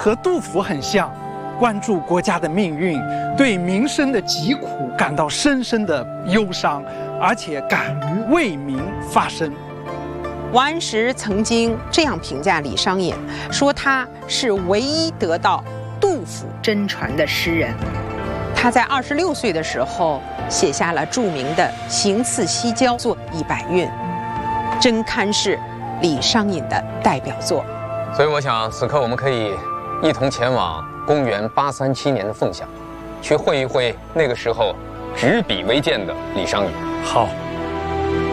和杜甫很像，关注国家的命运，对民生的疾苦感到深深的忧伤，而且敢于为民发声。 王安石曾经这样评价李商隐，说他是唯一得到杜甫真传的诗人。他在26岁的时候写下了著名的《行刺西郊作100韵》，真堪是李商隐的代表作。 所以我想，此刻我们可以一同前往公元837年的凤翔，去会一会那个时候执笔为鉴的李商隐。 好。